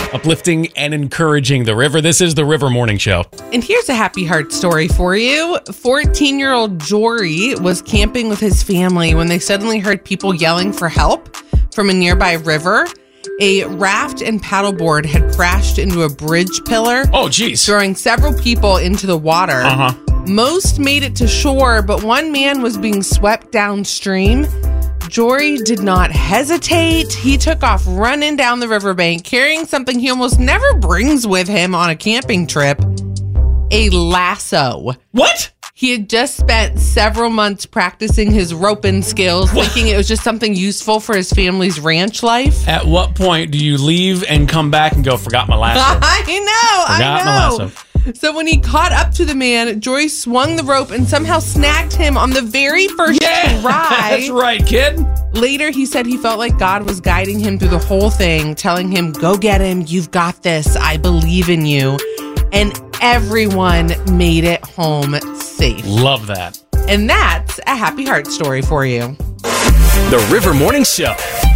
uplifting and encouraging the river. This is the River Morning Show. And here's a happy heart story for you. 14-year-old Jory was camping with his family when they suddenly heard people yelling for help from a nearby river. A raft and paddleboard had crashed into a bridge pillar. Oh, geez. Throwing several people into the water. Most made it to shore, but one man was being swept downstream. Jory did not hesitate. He took off running down the riverbank, carrying something he almost never brings with him on a camping trip, a lasso. What? He had just spent several months practicing his roping skills, thinking it was just something useful for his family's ranch life. At what point do you leave and come back and go, forgot my lasso? I know. So when he caught up to the man, Jory swung the rope and somehow snagged him on the very first try. That's right, kid. Later, he said he felt like God was guiding him through the whole thing, telling him, go get him. You've got this. I believe in you. And everyone made it home safe. Love that. And that's a happy heart story for you. The River Morning Show.